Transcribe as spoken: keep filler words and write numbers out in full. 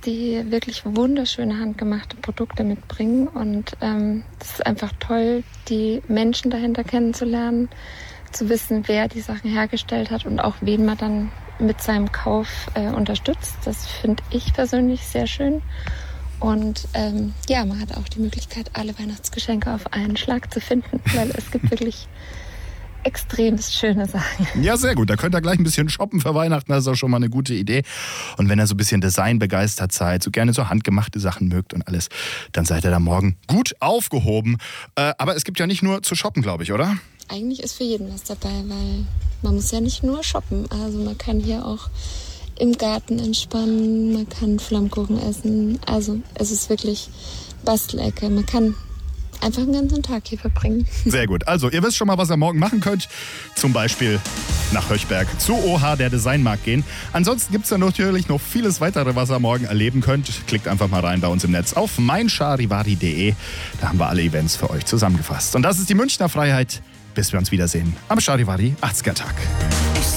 die wirklich wunderschöne handgemachte Produkte mitbringen. Und ähm, das ist einfach toll, die Menschen dahinter kennenzulernen, zu wissen, wer die Sachen hergestellt hat und auch wen man dann mit seinem Kauf äh, unterstützt. Das finde ich persönlich sehr schön. Und ähm, ja, man hat auch die Möglichkeit, alle Weihnachtsgeschenke auf einen Schlag zu finden, weil es gibt wirklich extrem schöne Sachen. Ja, sehr gut. Da könnt ihr gleich ein bisschen shoppen für Weihnachten. Das ist auch schon mal eine gute Idee. Und wenn ihr so ein bisschen Design begeistert seid, so gerne so handgemachte Sachen mögt und alles, dann seid ihr da morgen gut aufgehoben. Äh, aber es gibt ja nicht nur zu shoppen, glaube ich, oder? Eigentlich ist für jeden was dabei, weil man muss ja nicht nur shoppen. Also man kann hier auch im Garten entspannen, man kann Flammkuchen essen. Also es ist wirklich Bastelecke. Man kann einfach einen ganzen Tag hier verbringen. Sehr gut. Also ihr wisst schon mal, was ihr morgen machen könnt. Zum Beispiel nach Höchberg zu O H, der Designmarkt, gehen. Ansonsten gibt es ja natürlich noch vieles weitere, was ihr morgen erleben könnt. Klickt einfach mal rein bei uns im Netz auf mein charivari punkt de. Da haben wir alle Events für euch zusammengefasst. Und das ist die Münchner Freiheit. Bis wir uns wiedersehen am Charivari achtziger Tag.